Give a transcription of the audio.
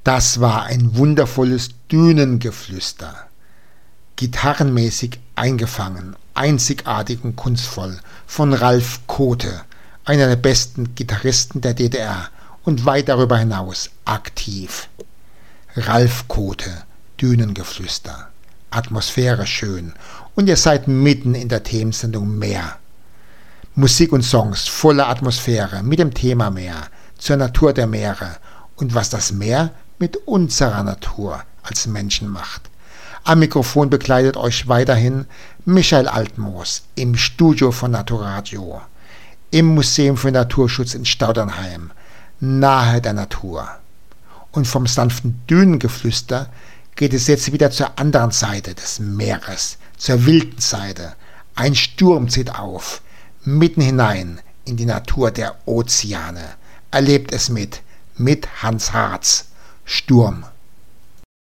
Das war ein wundervolles Dünengeflüster, gitarrenmäßig eingefangen, einzigartig und kunstvoll von Ralf Kothe, einer der besten Gitarristen der DDR und weit darüber hinaus aktiv. Ralf Kothe, Dünengeflüster, Atmosphäre schön und ihr seid mitten in der Themensendung Meer. Musik und Songs voller Atmosphäre mit dem Thema Meer, zur Natur der Meere und was das Meer mit unserer Natur als Menschen macht. Am Mikrofon begleitet euch weiterhin Michael Altmoos im Studio von Naturadio, im Museum für Naturschutz in Staudernheim, nahe der Natur. Und vom sanften Dünengeflüster geht es jetzt wieder zur anderen Seite des Meeres, zur wilden Seite. Ein Sturm zieht auf, mitten hinein in die Natur der Ozeane. Erlebt es mit Hans Harz. Sturm.